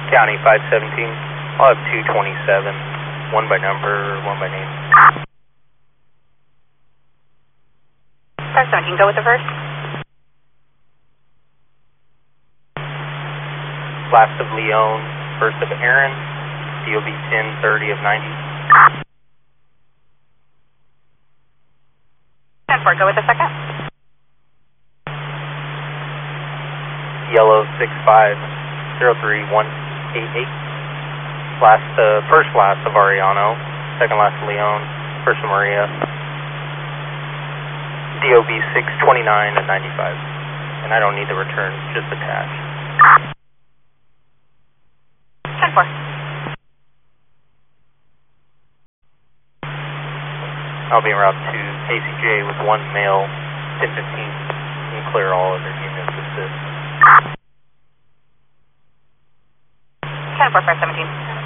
County 517. I'll have 227. One by number, one by name. 517, go with the first. Last of Leon, first of Aaron, DOB 1030 of 90. 10-4, go with the second. Yellow 6503-188. First last of Ariano, second last of Leon, first of Maria. DOB 629 at 95. And I don't need the return, just attached. 10-4. I'll be en route to ACJ with one male 1015 and clear all other units assist. 10-4, 517.